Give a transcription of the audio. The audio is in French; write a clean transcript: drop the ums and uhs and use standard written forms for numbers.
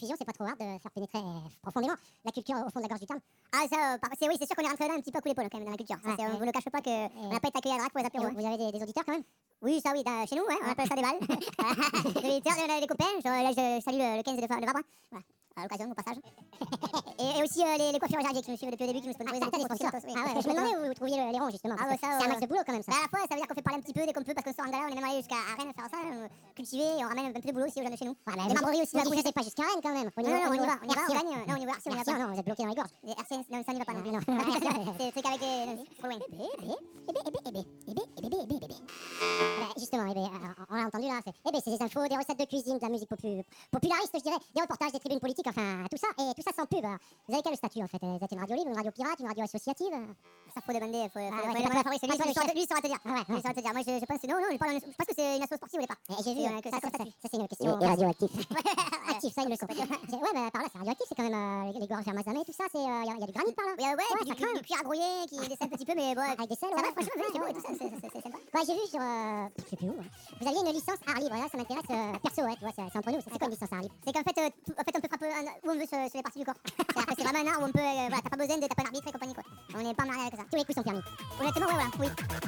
diffusion, c'est pas trop hard de faire pénétrer profondément la culture au fond de la gorge du terme. Ah ça, oui, c'est sûr qu'on est rentré là un petit peu à coups d'épaule quand même dans la culture. Ça, Ouais. on vous le cache pas qu'on n'a pas été accueillis à drac pour les apéros. Vous avez des auditeurs quand même? Oui, ça oui, chez nous, ouais, on appelle ça des balles. Des auditeurs, des copains, là je salue le 15 de Fabre, voilà, à l'occasion, au passage. et aussi les coiffures Jardier qui nous suivent depuis le début, qui nous sponsorisent. Ah, ouais, je me demandais où vous trouviez les ronds justement. Ah ouais, ça, c'est un max de boulot quand même ça. Bah, à la fois, ça veut dire qu'on fait parler un petit peu dès qu'on peut, parce que ce soir en gala, on est même allé jusqu'à Rennes faire ça, cultiver, et on ramène un peu de boulot aussi aux jeunes de chez nous. Ouais, Les membreries aussi, vous diffusez pas jusqu'à Rennes quand même. Non, on y va, on y va. Sirène. Non, on y va, Sirène, Non, vous êtes bloqué dans les gorges. RCN, non, ça n'y va pas, non. Non. C'est le truc avec les. Trop loin. Justement, on l'a entendu là, c'est des infos, des recettes de cuisine, de la musique populariste, je dirais, des reportages, des tribunes politiques, enfin tout ça, et tout ça sans pub. Vous avez quel statut en fait? Vous êtes une radio libre, une radio pirate, une radio associative? Ça faut demander, faut c'est demander à Fabrice, lui saura te dire. Ah ouais. Lui saura te dire. Moi je pense, non, je pense que c'est une asso sportive au départ. J'ai vu que ça, ça, c'est une question. Et radioactif. Actif, ça ils le sont. Ouais, mais par là, c'est radioactif, c'est quand même les gorges Mazamet, tout ça, il y a du granit par là. Ouais, ça du craint. cuir à brouiller qui descend un petit peu, mais bon. Avec des sels, Ça ouais. va, franchement, ouais, tout ça, c'est sympa. Ouais, j'ai vu sur. Je sais plus où. Vous aviez une licence art libre, là, ça m'intéresse. Perso, ouais, tu vois, c'est entre nous. C'est quoi une licence art libre? C'est qu'en fait, on peut frapper où on veut sur les parties du corps. C'est vraiment un art où on peut, voilà, t'as pas besoin de taper un arbitre et compagnie, quoi. On n'est pas marié avec ça. Tous les coups sont permis. Honnêtement, ouais, voilà, oui.